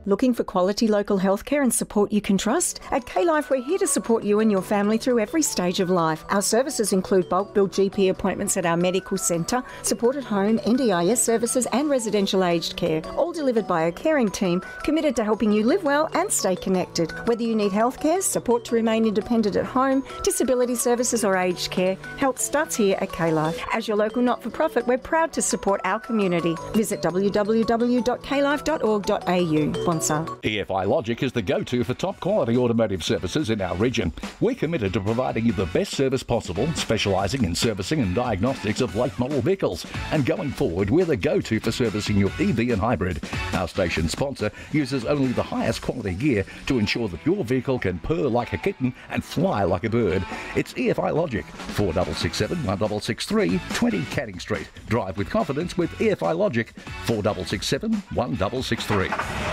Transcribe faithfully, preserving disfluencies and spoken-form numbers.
Looking for quality local healthcare and support you can trust? At K-Life, we're here to support you and your family through every stage of life. Our services include bulk bill G P appointments at our medical centre, support at home, N D I S services and residential aged care, all delivered by a caring team committed to helping you live well and stay connected. Whether you need healthcare, support to remain independent at home, disability services or aged care, health starts here at K-Life. As your local not-for-profit, we're proud to support our community. Visit w w w dot k life dot org dot a u. Sponsor. E F I Logic is the go-to for top-quality automotive services in our region. We're committed to providing you the best service possible, specialising in servicing and diagnostics of late-model vehicles. And going forward, we're the go-to for servicing your E V and hybrid. Our station sponsor uses only the highest quality gear to ensure that your vehicle can purr like a kitten and fly like a bird. It's E F I Logic, four six six seven, one six six three, twenty Canning Street. Drive with confidence with E F I Logic, four six six seven, one six six three.